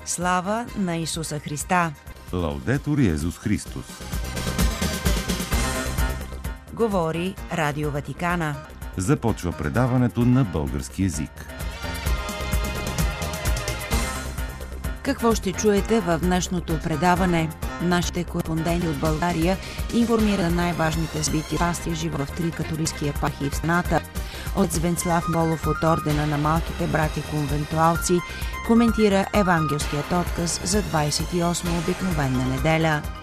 Слава на Исуса Христа! Лаудетур Йезус Христос! Говори Радио Ватикана. Започва предаването на български език. Какво ще чуете в днешното предаване? Нашите кореспонденти от България информира най-важните събития пастия живо в 3 католически епархии в страната. От Венцислав Молов от Ордена на малките брати конвентуалци коментира евангелският отказ за 28 обикновена неделя.